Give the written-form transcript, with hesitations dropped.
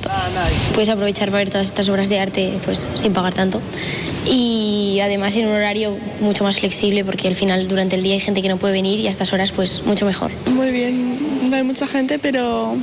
tanto. Puedes aprovechar para ver todas estas obras de arte pues sin pagar tanto. Y además en un horario mucho más flexible, porque al final durante el día hay gente que no puede venir y a estas horas pues mucho mejor. Muy bien, no hay mucha gente, pero